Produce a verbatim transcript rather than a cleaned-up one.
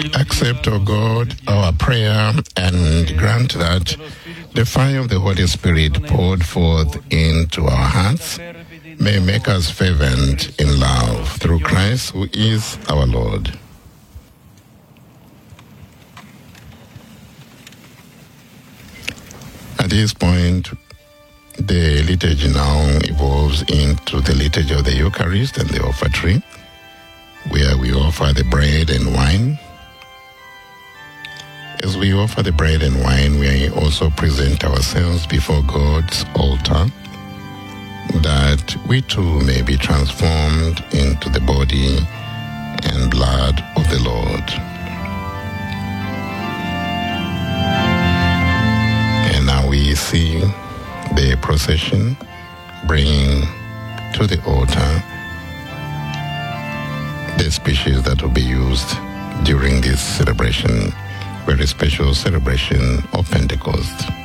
Accept, O God, our prayer and grant that the fire of the Holy Spirit poured forth into our hearts may make us fervent in love through Christ, who is our Lord. At this point, the liturgy now evolves into the liturgy of the Eucharist and the offertory, where we offer the bread and wine. As we offer the bread and wine, we also present ourselves before God's altar, that we too may be transformed into the body and blood of the Lord. And now we see the procession bringing to the altar the species that will be used during this celebration, very special celebration of Pentecost.